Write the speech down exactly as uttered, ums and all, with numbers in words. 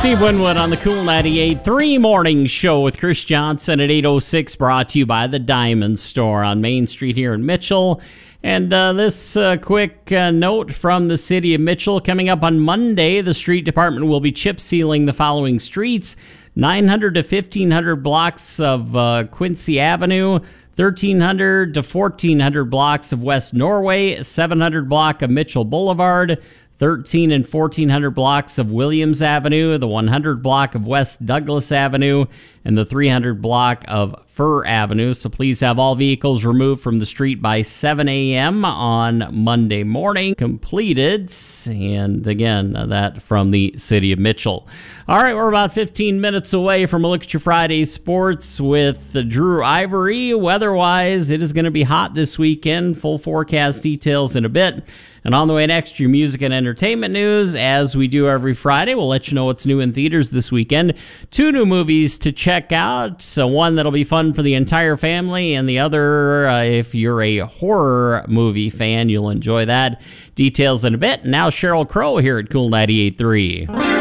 Steve Winwood on the Cool ninety-eight point three Morning Show with Chris Johnson at eight oh six, brought to you by the Diamond Store on Main Street here in Mitchell. And uh, this uh, quick uh, note from the city of Mitchell. Coming up on Monday, the street department will be chip sealing the following streets: nine hundred to fifteen hundred blocks of uh, Quincy Avenue, thirteen hundred to fourteen hundred blocks of West Norway, seven hundred block of Mitchell Boulevard, thirteen and fourteen hundred blocks of Williams Avenue, the one hundred block of West Douglas Avenue, and the three hundred block of Fur Avenue. So please have all vehicles removed from the street by seven a.m. on Monday morning. Completed. And again, that from the city of Mitchell. All right, we're about fifteen minutes away from a look at your Friday sports with Drew Ivory. Weather-wise, it is going to be hot this weekend. Full forecast details in a bit. And on the way next, your music and entertainment news. As we do every Friday, we'll let you know what's new in theaters this weekend. Two new movies to check out. So one that'll be fun for the entire family, and the other, uh, if you're a horror movie fan, you'll enjoy that. Details in a bit. Now Sheryl Crow here at Cool ninety-eight point three.